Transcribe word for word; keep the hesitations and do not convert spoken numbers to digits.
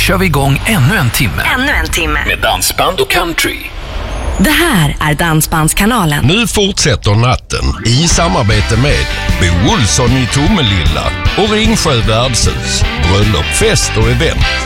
kör vi igång ännu en timme. Ännu en timme. Med dansband och country. Det här är Dansbandskanalen. Nu fortsätter natten i samarbete med Bo Olsson i Tomelilla och Ringsjö värdshus. Bröllop, fest och event.